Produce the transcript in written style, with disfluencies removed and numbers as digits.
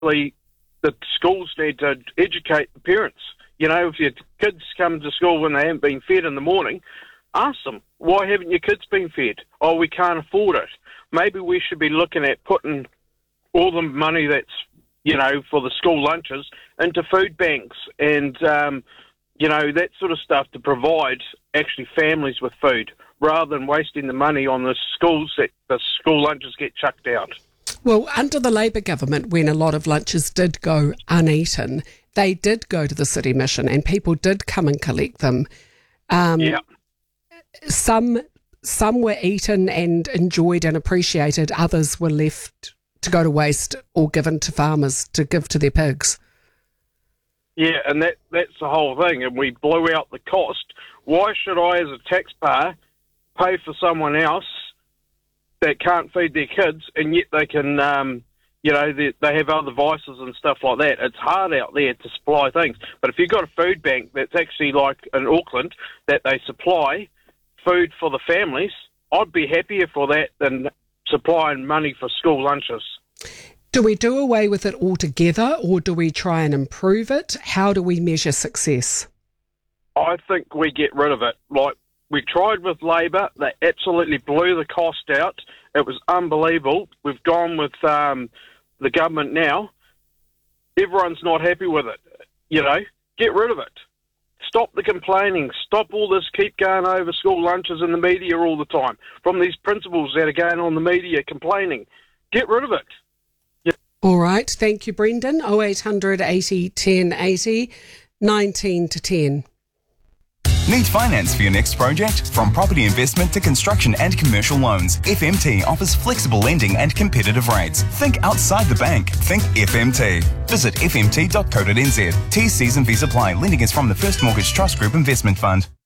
the schools need to educate the parents. You know, if your kids come to school when they haven't been fed in the morning, ask them, why haven't your kids been fed? Oh, we can't afford it. Maybe we should be looking at putting all the money that's, you know, for the school lunches into food banks and, you know, that sort of stuff to provide actually families with food rather than wasting the money on the schools that the school lunches get chucked out. Well, under the Labor government, when a lot of lunches did go uneaten, they did go to the City Mission and people did come and collect them. Some were eaten and enjoyed and appreciated. Others were left to go to waste or given to farmers to give to their pigs. Yeah, and that's the whole thing. And we blew out the cost. Why should I, as a taxpayer, pay for someone else that can't feed their kids, and yet they can, you know, they have other vices and stuff like that? It's hard out there to supply things. But if you've got a food bank that's actually like in Auckland, that they supply food for the families, I'd be happier for that than supplying money for school lunches. Do we do away with it altogether, or do we try and improve it? How do we measure success? I think we get rid of it. Like, we tried with Labor. They absolutely blew the cost out. It was unbelievable. We've gone with the government now. Everyone's not happy with it. You know, get rid of it. Stop the complaining. Stop all this keep going over school lunches in the media all the time from these principals that are going on the media complaining. Get rid of it. Yeah. All right. Thank you, Brendan. 0800 80 10 80, 19 to 10. Need finance for your next project? From property investment to construction and commercial loans, FMT offers flexible lending and competitive rates. Think outside the bank. Think FMT. Visit fmt.co.nz. T's, C's and V's apply. Lending is from the First Mortgage Trust Group Investment Fund.